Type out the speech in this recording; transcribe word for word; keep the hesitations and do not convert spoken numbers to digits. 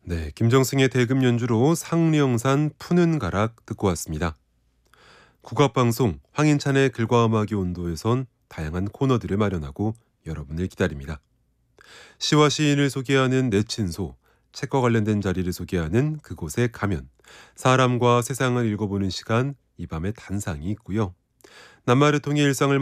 네, 김정승의 대금 연주로 상령산 푸는 가락 듣고 왔습니다. 국악방송 황인찬의 글과 음악이 온도에선 다양한 코너들을 마련하고 여러분을 기다립니다. 시와 시인을 소개하는 내친소, 책과 관련된 자리를 소개하는 그곳에 가면, 사람과 세상을 읽어보는 시간, 이 밤의 단상이 있고요. 낱말을 통해 일상을